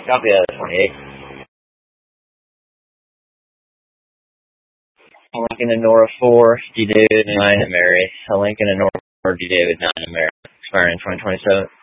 Copy that, 28. Lincoln and Nora 4, D. David 9 and Mary. Lincoln and Nora 4, D. David 9 and Mary. Expiring in 2027.